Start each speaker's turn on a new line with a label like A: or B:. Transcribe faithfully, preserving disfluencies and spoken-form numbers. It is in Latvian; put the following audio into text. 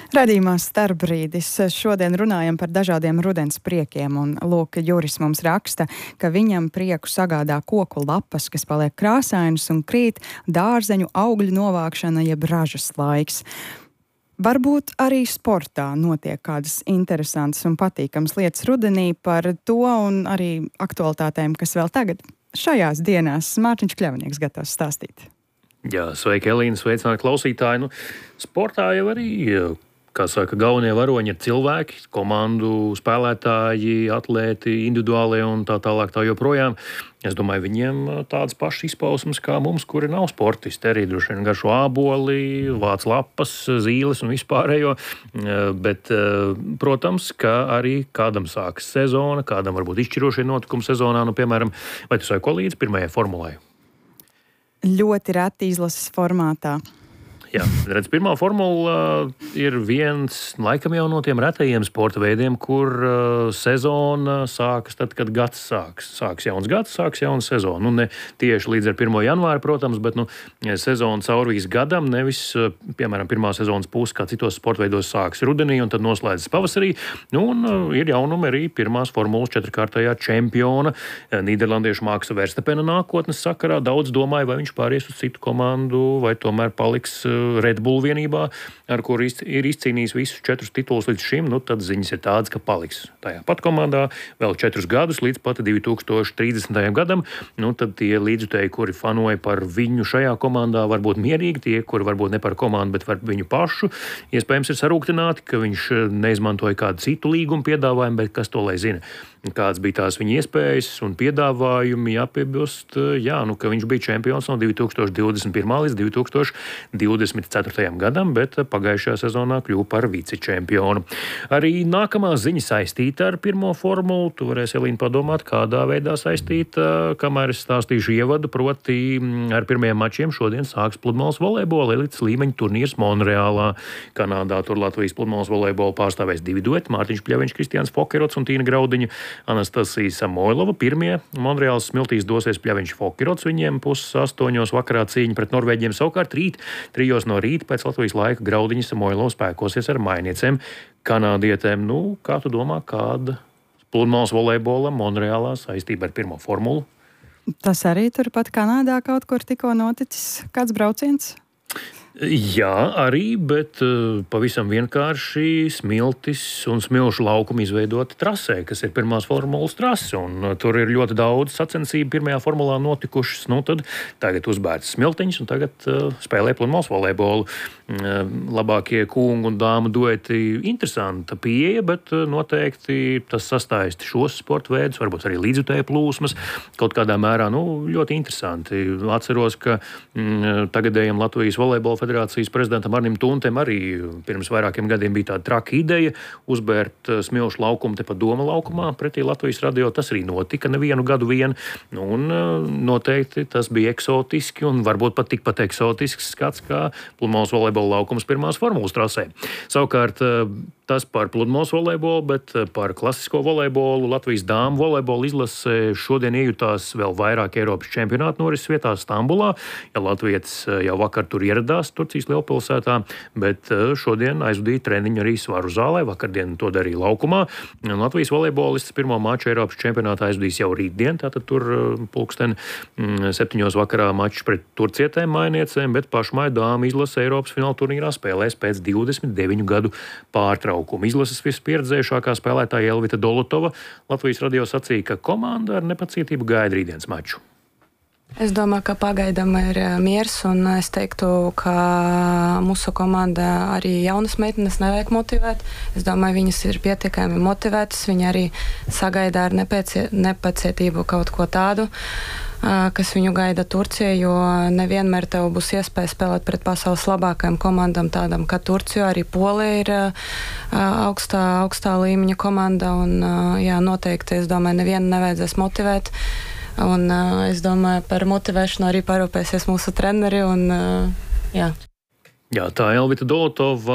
A: Radījumā Starpbrīdis. Šodien runājam par dažādiem rudens priekiem, un lūk, Juris mums raksta, ka viņam prieku sagādā koku lapas, kas paliek krāsainas un krīt, dārzeņu augļu novākšana jeb ražas laiks. Varbūt arī sportā notiek kādas interesantas un patīkamas lietas rudenī. Par to un arī aktualitātēm, kas vēl tagad šajās dienās Mārtiņš Kļavnieks gatavs stāstīt.
B: Jā, sveiki, Elīna, sveicināti klausītāji. Nu, sportā jau arī, kā saka, galvenie varoņi ir cilvēki, komandu spēlētāji, atlēti, individuālie un tā tālāk tā joprojām. Es domāju, viņiem tādas pašas izpausmes kā mums, kuri nav sportisti. Arī droši vien garšo āboli, vāc lapas, zīles un vispārējo. Bet, protams, ka arī kādam sākas sezona, kādam varbūt izšķirošie notikumi sezonā. Nu, piemēram, vai tu seko līdz pirmajai formulai?
A: Ļoti reti izlases formātā.
B: Jā, redz, pirmā formula ir viens, laikam jau no tiem retajiem sporta veidiem, kur uh, sezona sākas tad, kad gads sāks. Sāks jauns gads, sāks jauna sezona. Nu, ne tieši līdz ar pirmo janvāru, protams, bet nu, sezona caurvīs gadam, nevis, uh, piemēram, pirmā sezonas puse, kā citos sporta veidos sāks rudenī un tad noslēdzas pavasarī. Nu, un uh, ir jaunumi arī pirmās formulas četrkārtajā čempiona, uh, Nīderlandiešu Maksa Verstapena nākotnes sakarā. Daudz domāja, vai viņš pāries uz citu komandu, vai tomēr paliks uh, Red Bull vienībā, ar kuru ir izcīnījis visus četrus titulus līdz šim, nu tad ziņas ir tādas, ka paliks tajā pat komandā vēl četrus gadus līdz pat divi tūkstoši trīsdesmitajam gadam. Nu tad tie līdzjutēji, kuri fanoja par viņu šajā komandā, varbūt mierīgi, tie, kuri varbūt ne par komandu, bet par viņu pašu, iespējams ir sarūktināti, ka viņš neizmantoja kādu citu līgumu piedāvājumu, bet kas to lai zina. Kāds bija tās viņa iespējas un piedāvājumi, jāpiebilst, jā, nu, ka viņš bija čempions no divi tūkstoši divdesmit pirmā līdz divi tūkstoši divdesmit ceturtajam gadam, bet pagājušajā sezonā kļuva par vicečempionu. Arī nākamā ziņa saistīta ar pirmo formulu. Tu varēsi, Elīna, padomāt, kādā veidā saistīta, kamēr es stāstīšu ievadu, proti ar pirmajiem mačiem šodien sāks pludmales volejbola elites līmeņa turnīrs Monreālā, Kanādā. Tur Latvijas pludmales volejbola pārstāvēs divi dueti, Mārtiņš Kļavnieks, Kristiāns Fokirots un Tīna Graudiņa, Anastasija Samoilova. Pirmie Monreāls smiltīs dosies Pļaviņš Fokirots, viņiem puses astoņos vakarā cīņa pret norvēģiem, savukārt rīt trijos no rīta pēc Latvijas laika Graudiņa Samoilova spēkosies ar mainiecēm kanādietēm. Nu, kā tu domā, kāda pludmales volejbola Monreālā saistība ar pirmo formulu?
A: Tas arī turpat Kanādā kaut kur tikko noticis kāds brauciens?
B: Jā, arī, bet uh, pavisam vienkārši smiltis un smilšu laukumi izveidoti trasē, kas ir pirmās formulas trase, un uh, tur ir ļoti daudz sacensību pirmajā formulā notikušas. Nu, tad tagad uzbērts smiltiņas un tagad uh, spēlē pludmales volejbolu. Uh, labākie kungu un dāmu dueti interesanta pieeja, bet uh, noteikti tas sastāst šos sporta veidus, varbūt arī līdzjutēju plūsmas, kaut kādā mērā, nu, ļoti interesanti. Atceros, ka mm, tagadējiem Latvijas volejbola federācijas prezidentam Arnim Tuntem arī pirms vairākiem gadiem bija tāda traka ideja uzbērt smilšu laukumu tepat Doma laukumā pretī Latvijas radio. Tas arī notika nevienu gadu vien. Nu, un noteikti tas bija eksotiski un varbūt pat tikpat eksotisks skats kā pludmales volejbola laukums pirmās formulas trasē. Savukārt tas par pludmales volejbolu, bet par klasisko volejbolu Latvijas dāmu volejbola izlase šodien iejutās vēl vairāk Eiropas čempionātu norises vietās Stambulā. Ja Latvijas jau vakar tur ieradās Turcijas lielpilsētā, bet šodien aizvadīja treniņu arī Svaru zālē, vakardien to darīja laukumā. Latvijas volejbolists pirmo maču Eiropas čempionātā aizvadīs jau rītdien, tātad tur pulksten septiņos vakarā mačs pret turcietēm mainiecēm, bet pašmai dāmu izlase Eiropas fināla turnīrā spēlēs pēc divdesmit deviņu gadu pārtraukuma. Izlases vispieredzējušākā spēlētāja Elvita Dolotova Latvijas radio sacīja, ka komanda ar nepacietību gaida rītdienas maču.
C: Es domāju, ka pagaidām ir miers, un es teiktu, ka mūsu komanda arī jaunas meitenes nevajag motivēt. Es domāju, viņas ir pietiekami motivētas, viņi arī sagaida ar nepecie, nepacietību kaut ko tādu, kas viņu gaida Turcija, jo nevienmēr tev būs iespēja spēlēt pret pasaules labākajām komandām, tādām kā Turcija. Arī Polija ir augstā, augstā līmeņa komanda, un jā, noteikti, es domāju, nevienu nevajadzēs motivēt. Un uh, es domāju, par motivēšanu arī parūpēsies mūsu treneri. Un, uh, jā.
B: Jā, tā Elvita Dolotova